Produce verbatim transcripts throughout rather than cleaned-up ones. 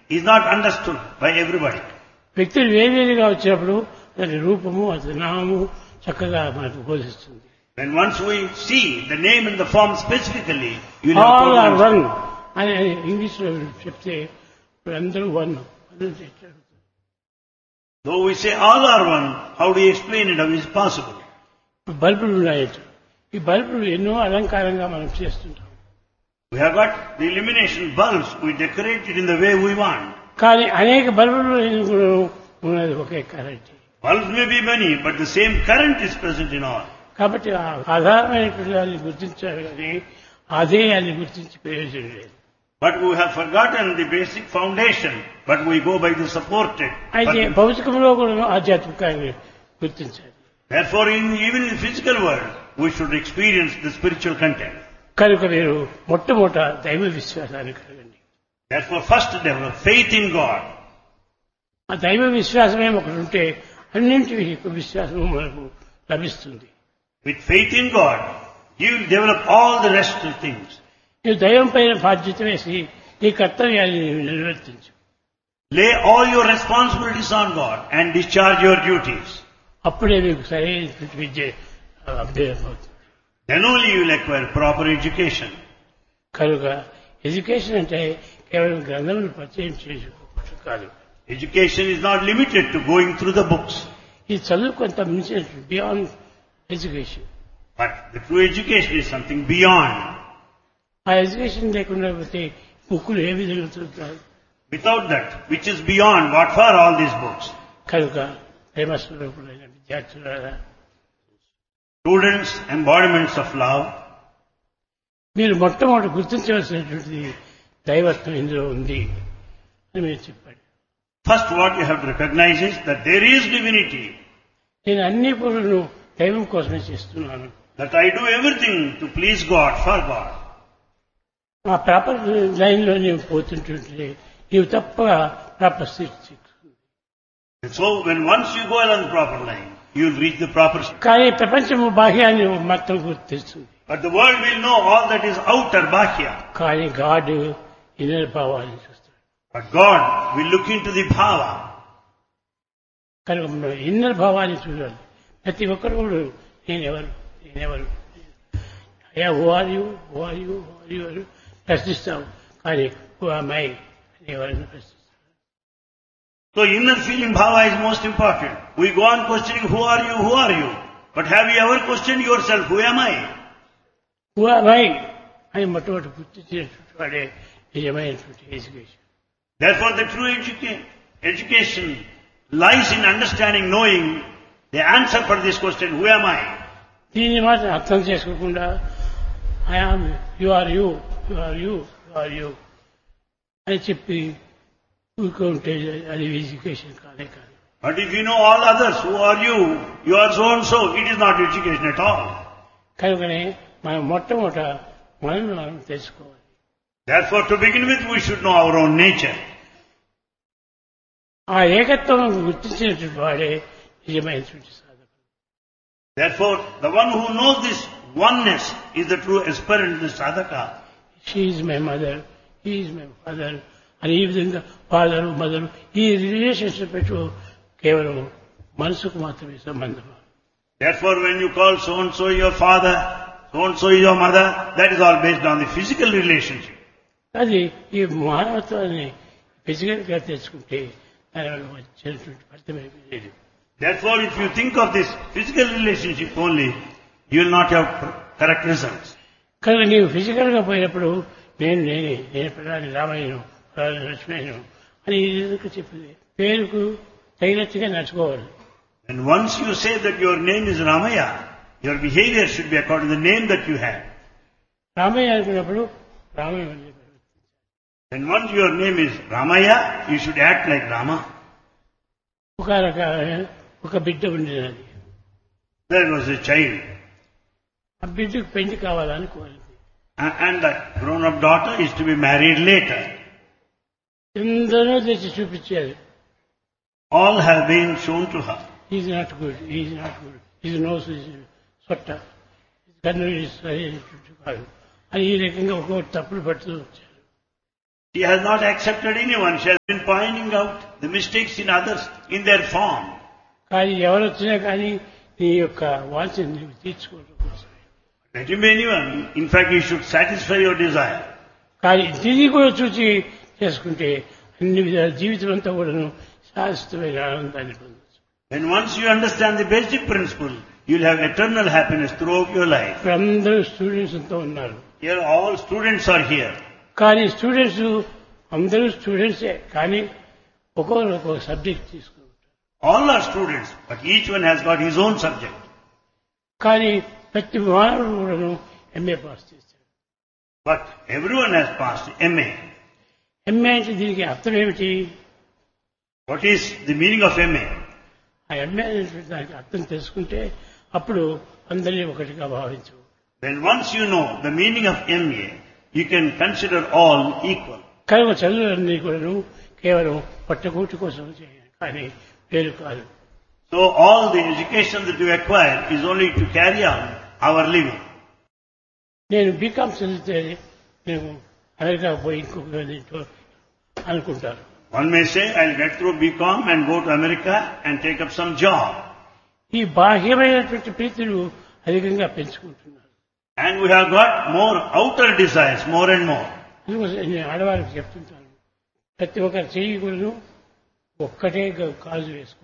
is not understood by everybody. వ్యక్తులు వేవేదిగా వచ్చినప్పుడు దాని రూపము అది నామము చక్కగా మనకు బోధిస్తుంది. When once we see the name and the form specifically, you will all are have one అని ఇంగ్లీష్ లో చెప్తే అందరూ one. Though we say all are one, how do you explain it? How is it possible? బల్బులు ఉన్నాయట. ఈ బల్బులు ఎన్నో అలంకారంగా మనం చేస్తుంటాం. We have got the illumination bulbs. We decorate it in the way we want. కానీ అనేక బల్బులు ఉన్నది ఒకే current. Bulbs may be many, but the same current is present in all. కాబట్టి ఆ ఆధారమైనటువంటి దాన్ని గుర్తించాలి కానీ అదే అని గుర్తించి ప్రయోజనం లేదు. But we have forgotten the basic foundation, but we go by the supported. అయితే భౌతికంలో కూడా ఆధ్యాత్మికాన్ని గుర్తించాలి. Therefore, in, even in the physical world, we should experience the spiritual content. కనుక మీరు మొట్టమొదట దైవ విశ్వాసాన్ని కలగండి. Therefore, first develop faith in God. ఆ దైవ విశ్వాసమే ఒకటి ఉంటే అన్నింటి విశ్వాసము మనకు లభిస్తుంది. With faith in God, you will develop all the rest of things. నువ్వు దైవం పైన బాధ్యత వేసి నీ కర్తవ్యాన్ని నిర్వర్తించు. Lay all your responsibilities on God and discharge your duties. అప్పుడే మీకు సరైన విద్య అభ్యుదయం అవుతుంది. Then only you will acquire proper education. కనుక ఎడ్యుకేషన్ అంటే కేవలం గ్రంథములు పరిచయం చేసుకోవచ్చు కాదు. Education is not limited to going through the books. ఈ చదువు కొంత మించినట్టు beyond education. But the true education is something beyond. ఆ ఎడ్యుకేషన్ లేకుండా పోతే బుక్కులు ఏ విధంగా చదువుతారు? Without that, which is beyond, what for all these books? కనుక ప్రేమస్వరూపులైన విద్యార్థులారా, Students, embodiments of love, మీరు మొట్టమొదటి గుర్తించవలసినటువంటిది దైవత్వం ఇందులో ఉంది అని మీరు చెప్పండి. first what you have to recognize is that there is divinity. నేను అన్ని పనులను దైవం కోసమే చేస్తున్నాను. That I do everything to please God, for God. ఆ ప్రాపర్ లైన్ లో నీవు పోతుంటుంటే నీవు తప్పగా ప్రాపర్ స్థితి. And so when once you go along the proper line, you will reach the proper state. కానీ ప్రపంచము బాహ్యాన్ని మాత్రం గుర్తిస్తుంది. But the world will know all that is outer, bahya. కానీ గాడ్ ఇన్నర్ భావాన్ని చూస్తాడు. But God will look into the bhava. కనుక మనం inner భావాన్ని చూడాలి. ప్రతి ఒక్కరు కూడా నేనెవరు నేనెవరు అయ్యా who are you who are you who are you అని ప్రశ్నిస్తాం. కానీ హూ ఆమ్ ఐ అని ఎవరైనా ప్రశ్నిస్తాం. So inner feeling bhava is most important. We go on questioning who are you, who are you. But have you ever questioned yourself, who am I? Who am I అని మొట్టమొదటి గుర్తించినటువంటి వాడే నిజమైనటువంటి education. Therefore the true educa- education lies in understanding, knowing the answer for this question, who am I? దీన్ని మాత్రం అర్థం చేసుకోకుండా I am you are you you are you you are you అని చెప్పి ఊరుకుంటే అది ఎడ్యుకేషన్ కాదే కాదు. But if you know all others, who are you, you are so and so, it is not education at all. కనుకనే మనం మొట్టమొదట మనల్ని మనం తెలుసుకోవాలి. Therefore to begin with we should know our own nature. ఆ ఏకత్వం గుర్తించినటువంటి వాడే నిజమైనటువంటి సాధకుడు. Therefore the one who knows this oneness is the true aspirant, the sadhaka. She is my mother, he is my father అని ఈ విధంగా father mother ఈ రిలేషన్షిప్ పెట్టు కేవలం మనసుకు మాత్రమే సంబంధం. Therefore when you call so and so your father, so and so is your mother, that is all based on the physical relationship. అది ఈ మానవత్వాన్ని ఫిజికల్ గా తెచ్చుకుంటే దానివల్ల వచ్చినటువంటి ఫలితమే లేదు. Therefore if you think of this physical relationship only, you will not have correct results. కనుక నీవు ఫిజికల్ గా పోయినప్పుడు నేను నేనే నేను ప్రధాని రామయ్యను ప్రధాని లక్ష్మయ్యను అని ఈ విధంగా చెప్పింది. పేరుకు తగినట్టుగా నడుచుకోవాలి. And once you say that your name is Ramaya, your behavior should be according to the name that you have. Ramayya అనుకున్నప్పుడు Ramayya. And once your name is Ramaya, you should act like Rama. ఒక రకాల ఒక బిడ్డ ఉండేది. There was a child. ఆ బిడ్డకు పెళ్లి కావాలని కోరింది. And that grown-up daughter is to be married later. ఎందరో తెచ్చి చూపించారు. All have been shown to her. Is not good, is not good, is nose సొట్ట, కన్ను సరైనటువంటి కాదు అని ఈ రకంగా ఒక్కొక్క తప్పులు పడుతూ వచ్చారు. She has not accepted anyone. She has been pointing out the mistakes in others in their form. కానీ ఎవరు వచ్చినా కానీ నీ యొక్క వాంఛను నీవు తీర్చుకోవడం కోసం. Let him be anyone. In fact, you should satisfy your desire. కానీ దీన్ని కూడా చూసి చేసుకుంటే అన్ని విధాల జీవితం అంతా కూడాను శాశ్వతమైన ఆనందాన్ని పొందవచ్చు. When once you understand the basic principle, you'll have eternal happiness throughout your life. ఇప్పుడు అందరూ స్టూడెంట్స్ అంతా ఉన్నారు. Here all students are here. కానీ స్టూడెంట్స్ అందరూ స్టూడెంట్సే కానీ ఒక్కొక్కరు ఒక్కొక్క సబ్జెక్ట్ తీసుకుంటారు. All are students, but each one has got his own subject. కానీ ప్రతి మానవుడు కూడాను ఎంఏ పాస్ చేశాడు. But everyone has passed M A. MA అంటే దీనికి అర్థం ఏమిటి? What is the meaning of M A? ఆ ఎంఏ అనేటువంటి దానికి అర్థం తెలుసుకుంటే అప్పుడు అందరినీ ఒకటిగా భావించు. When once you know the meaning of M A, you can consider all equal. కనుక చదువులన్నీ కూడాను కేవలం పట్టకూటి కోసం చేయాలి కానీ వేరు కాదు. So all the education that you acquire is only to carry on our living. నేను బీకామ్ చదివితే నేను అమెరికా పోయి ఇంకొక దీంట్లో అనుకుంటారు. One may say, I'll get through B Com and go to America and take up some job. ఈ బాహ్యమైనటువంటి ప్రీతులు అధికంగా పెంచుకుంటున్నారు. And we have got more outer desires, more and more. అందుకోసం నేను ఆడవారికి చెప్తుంటాను, ప్రతి ఒక్కరు చేయకూడదు, ఒక్కటే కాజు వేసుకోవాలి.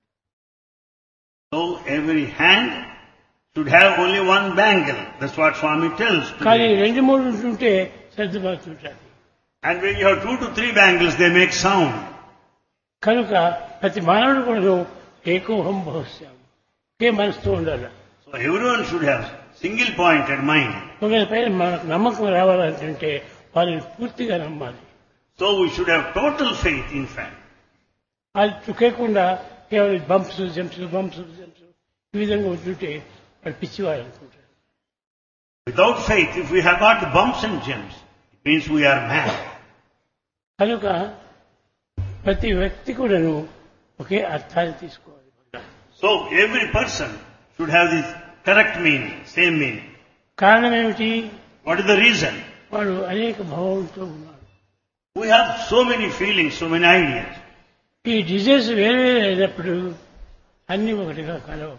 So every hand should have only one bangle. That's what Swami tells కానీ today. రెండు మూడు ఉంటుంటే సర్దుబాతుంటారు. And when you have two to three bangles, they make sound. కనుక ప్రతి మానవుడు కూడా ఏకోహం భవిష్యం ఒకే మనసుతో ఉండాలి. So everyone should have single pointed mind. ఒకరి పైన మనకు నమ్మకం రావాలంటే వాళ్ళని పూర్తిగా నమ్మాలి. So we should have total faith, in fact. అది చుకేకుండా కేవలం బంప్స్ జంప్స్ బంప్స్ జంప్స్ ఈ విధంగా ఉంటుంటే వాళ్ళు పిచ్చివారు అనుకుంటారు. Without faith, if we have got the bumps and jumps, it means we are mad. కనుక ప్రతి వ్యక్తి కూడాను ఒకే అర్థాన్ని తీసుకోవాలి. So every person should have this correct meaning, same meaning. కారణం ఏమిటి? What is the reason? వాడు అనేక భావంతో ఉన్నాడు. We have so many feelings, so many ideas. ఈ డిజైన్స్ వేరే వేరే అయినప్పుడు అన్ని ఒకటిగా కలవు.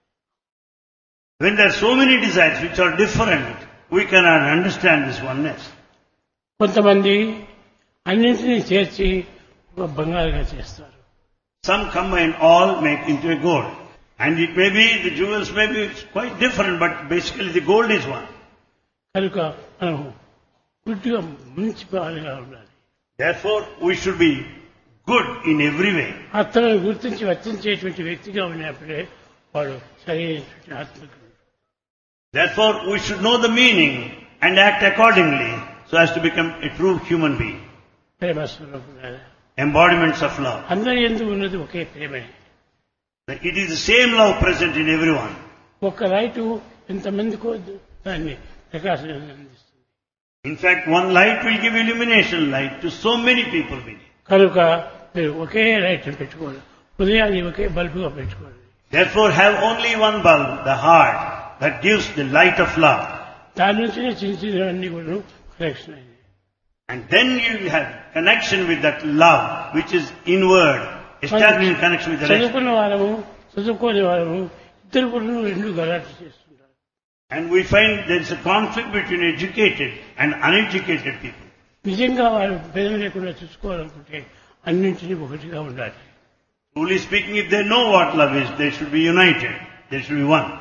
When there are so many desires which are different, we cannot understand this oneness. కొంతమంది అన్నింటినీ చేర్చి ఒక బంగారుగా చేస్తారు. Some combine all, make into a gold. And it may be, the jewels may be quite different, but basically the gold is one. కనుక మనం గుడ్డిగా మంచి బాగా ఉండాలి. Therefore, we should be good in every way. అర్థాలను గుర్తించి వర్తించేటువంటి వ్యక్తిగా ఉన్నప్పుడే వాడు సరైనటువంటి ఆత్మకు. Therefore, we should know the meaning and act accordingly so as to become a true human being. ప్రేమ స్వరూపులారా, Embodiments of love. అందరి యందు ఉన్నది ఒకే ప్రేమే. It is the same love present in everyone. ఒక్క లైటు ఎంతమందికో దాన్ని ప్రకాశం అందిస్తుంది. In fact, one light will give illumination light to so many people with it. కనుక మీరు ఒకే లైట్ పెట్టుకోవాలి, ఉదయాన్ని ఒకే బల్బుగా పెట్టుకోవాలి. Therefore, have only one bulb, the heart, that gives the light of love. దాని నుంచి చిన్న చిన్నవన్నీ కూడా కనెక్షన్ అయింది. And then you have connection with that love, which is inward, establishing connection with the rest. చదువుకున్న వారము చదువుకోని వారము ఇద్దరు కూడా రెండు గలాట చేస్తుంటారు. And we find there is a conflict between educated and uneducated people. నిజంగా వారు భేదం లేకుండా చూసుకోవాలనుకుంటే అన్నింటినీ ఒకటిగా ఉండాలి. Truly speaking, if they know what love is, they should be united. They should be one.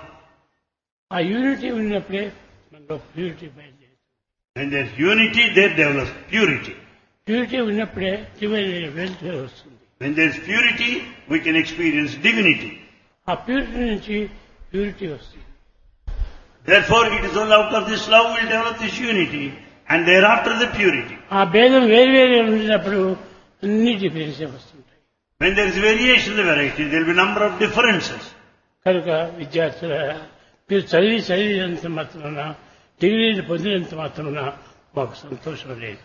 ఆ యూనిటీ ఉన్నప్పుడే మనలో ప్యూరిటీ బయలుదేరుతుంది. When there is unity, there develops purity. Purity ఉన్నప్పుడే డివైన్ వెల్త్ వస్తుంది. When there is purity, we can experience divinity. ఆ purity నుంచి purity వస్తుంది. Therefore, it is all out of this love will develop this unity, and thereafter the purity. ఆ భేదం వేరు వేరే ఉండినప్పుడు అన్ని డిఫరెన్స్ వస్తుంటాయి. When there is variation in the variety, there will be number of differences. కనుక విద్యార్థుల మీరు చదివి చదివినంత మాత్రాన డిగ్రీలు పొందినంత మాత్రాన మాకు సంతోషం లేదు.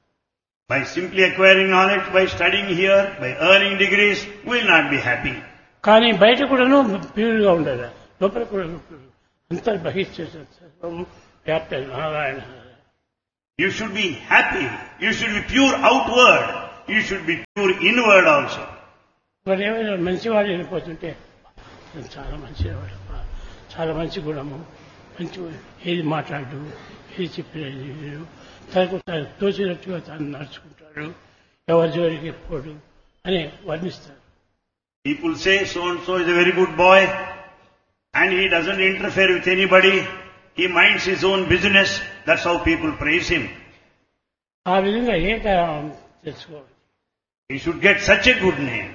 By simply acquiring knowledge, by studying here, by earning degrees, we will not be happy. కానీ బయట కూడాను ప్యూర్గా ఉండాలి, లోపల కూడా అంతర్బహిష్యం వ్యాప్త Narayana. You should be happy. You should be pure outward, you should be pure inward also. మరి ఏమైనా మంచివాడు వెళ్ళిపోతుంటే చాలా మంచివాడు, చాలా మంచి గుణము, మంచి ఏది మాట్లాడు, ఏది చెప్పినది తనకు తాను తోచినట్టుగా తాను నడుచుకుంటాడు, ఎవరి జోలికి పోడు అని వర్ణిస్తారు. People say so and so is a very good boy and he doesn't interfere with anybody. He minds his own business. That's how people praise him. ఆ విధంగా ఏ కారణం తెచ్చుకోవాలి. He should get such a good name.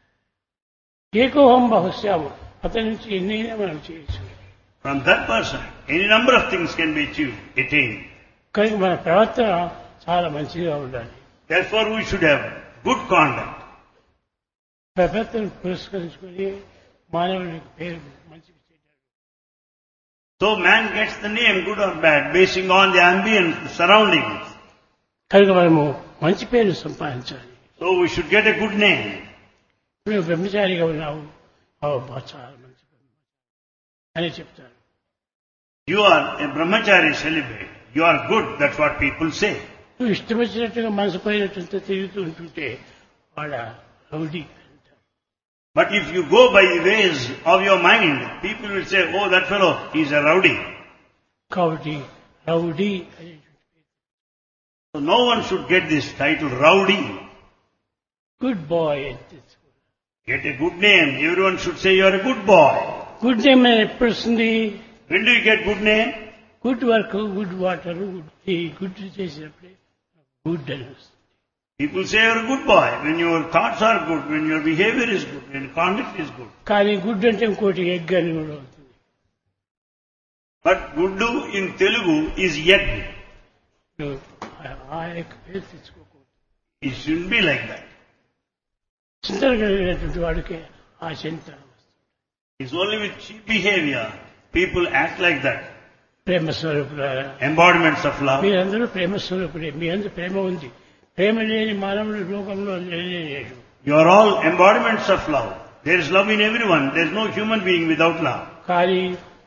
ఏకోహం బహుశ్యాము, అతని నుంచి ఎన్నైనా మనం చేయొచ్చు. From that person, any number of things can be achieved, attained. కనుక మన ప్రవర్తన చాలా మంచిగా ఉండాలి. Therefore, we should have good conduct. ప్రవర్తనను పురస్కరించుకొని మానవునికి పేరు మంచి. So man gets the name, good or bad, basing on the ambience, the surroundings. కనుక మనము మంచి పేరు సంపాదించాలి. So we should get a good name. నువ్వు బ్రహ్మచారిగా ఉన్నావు, చాలా మంచి అని చెప్తారు. You are a brahmachari celibate. You are good. That's what people say. నువ్వు ఇష్టం వచ్చినట్టుగా మనసు పోయినట్టు తిరుగుతూ ఉంటుంటే వాడ రౌడీ అంటారు. But if you go by the ways of your mind, people will say, oh, that fellow, he's a rowdy. కాబట్టి రౌడీ అని. So no one should get this title, rowdy. Good bye అని తెచ్చుకో. Get a good name. Everyone should say you are a good boy. Good name ఎప్పుడు వస్తుంది? When do you get good name? Good work, good water, ఈ good చేసినప్పుడే good అని వస్తుంది. People say you are a good boy when your thoughts are good, when your behavior is good, when conduct is good. కానీ good అంటే ఇంకోటి egg అని కూడా అవుతుంది. But guddu in Telugu is egg. ఆ ఎగ్ పేరు తెచ్చుకోకూడదు. It shouldn't be like that. చింతన కలిగినటువంటి వాడికి ఆ చింత. It's only with cheap behavior people act like that. ప్రేమ స్వరూపులారా, Embodiments of love. మీరందరూ ప్రేమ స్వరూపుడే. మీ అందరూ ప్రేమ ఉంది. ప్రేమ లేని మానవుడు లోకంలో లేనే లేడు. You are all embodiments of love. There is love in everyone. There is no human being without love. కానీ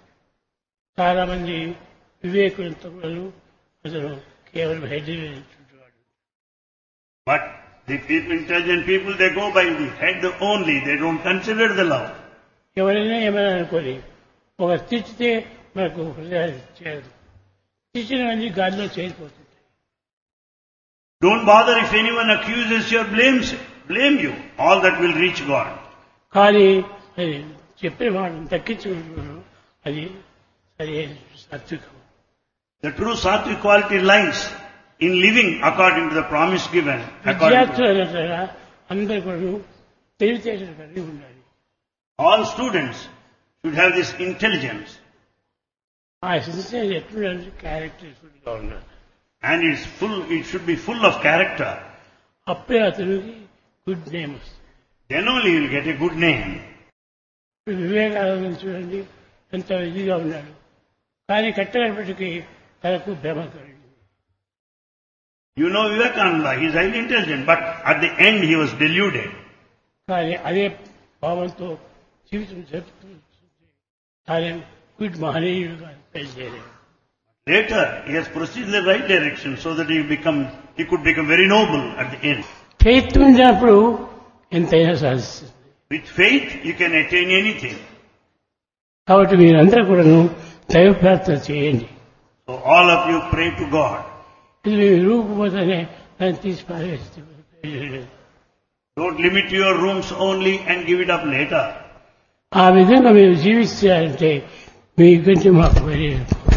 చాలా మంది వివేకులంతకులు అతను కేవలం హెడ్ వాడు. But the people, intelligent people, they go by the head only. They don't consider the love. ఎవరైనా ఏమైనా అనుకోని ఒక తిచ్చితే మనకు హృదయాలు చేయదు. తిచ్చినవన్నీ గాలిలో చేరిపోతుంటాయి. Don't bother if anyone accuses you or blames blame you. All that will reach God. కానీ అది చెప్పే వాడిని తగ్గించుకుంటున్నాడు, అది సరైన సాత్వికం. The true sattvic quality lies in living according to the promise given. విద్యార్థులు అందరూ కూడా తెలివితేటలు కలిగి ఉండాలి. All students should have this intelligence. ఆ సిన్సియర్ ఎట్లుండాలి? క్యారెక్టర్ఫుల్ గా ఉండాలి. And it's full, it should be full of character. అప్పుడే అతనికి గుడ్ నేమ్ వస్తుంది. Then only you will get a good name. Vivekananda చూడండి, ఎంత ఇదిగా ఉన్నాడు, కానీ కట్టేపటికి తనకు భ్రమ కలిగింది. You know Vivekananda, he is highly intelligent, but at the end he was deluded. కానీ అదే భావంతో జీవితం జరుపుతూ తానే good మహనీయుడుగా పెంచేయలేదు. Later he has proceeded in the right direction so that he become he could become very noble at the end. Faith ఉన్నప్పుడు ఎంతైనా సాధిస్తుంది. With faith you can attain anything. కాబట్టి మీరందరూ కూడాను దైవ ప్రార్థన చేయండి. So all of you pray to God. ఇది మీ రూపుపోతేనే దాన్ని తీసి పారేస్తే Don't limit your rooms only and give it up later. ఆ విధంగా మీరు జీవిస్తారంటే మీకంటే మాకు వేరే.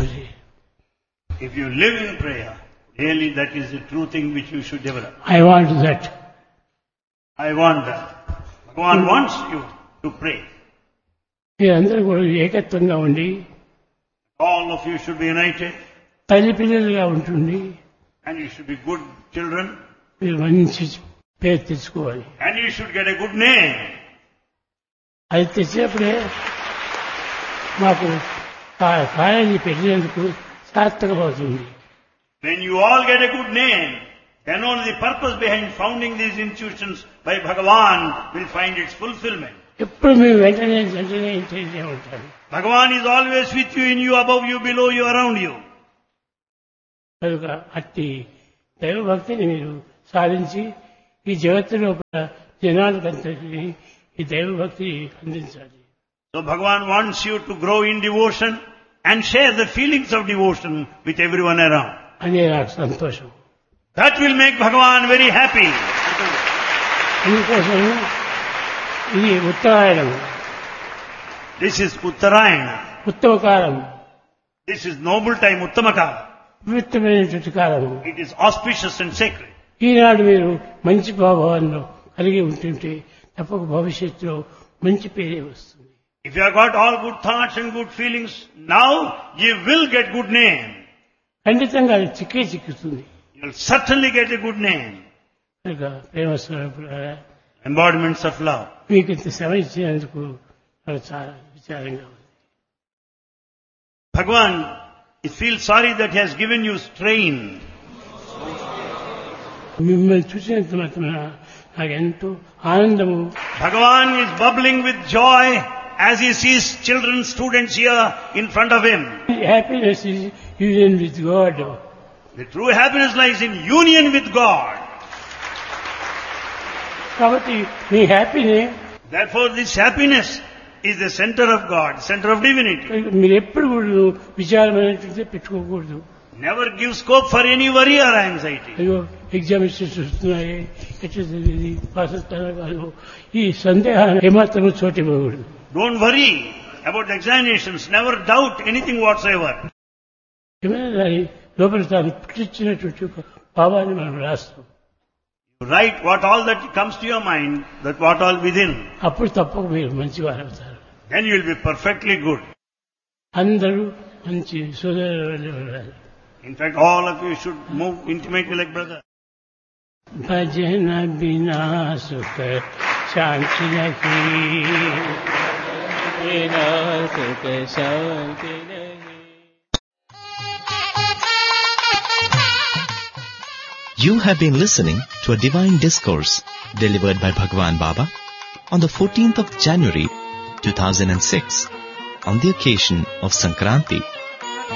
If you live in prayer, really that is the true thing which you should develop. I want that. I want that. Bhagavan wants you to pray. మీరందరూ కూడా ఏకత్వంగా ఉండి All of you should be united. తల్లి పిల్లలుగా ఉంటుంది. And you should be good children. మీరు మంచి పేరు తెచ్చుకోవాలి. And you should get a good name. అది తెచ్చినప్పుడే మాకు కాలేజీ పెట్టినందుకు సార్థకమవుతుంది. When you all get a good name, then only the purpose behind founding these institutions by Bhagavan will find its fulfillment. ఎప్పుడు మేము వెంటనే వెంటనే ఇంటనే ఉంటారు. Bhagavan is always with you, in you, above you, below you, around you. కనుక అట్టి దైవభక్తిని మీరు సాధించి ఈ జగత్తు లోపల జనాలకంతటి ఈ దైవభక్తి అందించాలి. So Bhagavan wants you to grow in devotion and share the feelings of devotion with everyone around. అదే నాకు సంతోషం. That will make Bhagavan very happy. అందుకోసం ఇది ఉత్తరాయణం, This is Uttarayana. ఉత్తమ కాలం, This is noble time, Uttamaka. పవిత్రమైనటువంటి కాలము. It is auspicious and sacred. ఈనాడు మీరు మంచి భావాలను కలిగి ఉంటుంటే తప్పక భవిష్యత్తులో మంచి పేరే వస్తుంది. If you have got all good thoughts and good feelings, now you will get good name. ఖండితంగా అది చిక్కే చిక్కుతుంది. You will certainly get a good name. కనుక ప్రేమ స్వరూపులారా, Embodiments of love. మీకు ఇంత శ్రమ ఇచ్చినందుకు నాకు చాలా విచారంగా ఉంది. Bhagavan, he feels sorry that he has given you strain. మిమ్మల్ని చూసినంత మాత్రం నాకు ఎంతో ఆనందము. Bhagavan is bubbling with joy as he sees children, students here in front of him. Happiness is union with God. The true happiness lies in union with God. కాబట్టి మీ హ్యాపీనే Therefore, this happiness is the center of God, center of divinity. మీరు ఎప్పుడు కూడా విచారమైనటువంటి పెట్టుకోకూడదు. Never give scope for any worry or anxiety. అయ్యో examinations వస్తున్నాయి, ఎట్లా చదివేది, pass అవుతారా కాదు, ఈ సందేహాన్ని ఏమాత్రం చోటు ఇవ్వకూడదు. Don't worry about the examinations. Never doubt anything whatsoever. ఏమైనా దాని లోపల తాను పుట్టించినటువంటి ఒక భావాన్ని మనం రాస్తాం. Write what all that comes to your mind, that what all within. అప్పుడు తప్పక మీరు మంచివారు అవుతారు. Then you will be perfectly good. అందరూ మంచి సోదరులు. In fact, all of you should move intimately like brother. భజన బినా సుఖ శాంతి నహీ, బినా సుఖ శాంతి నహీ. You have been listening to a divine discourse delivered by Bhagwan Baba on the fourteenth of January two thousand six on the occasion of Sankranti.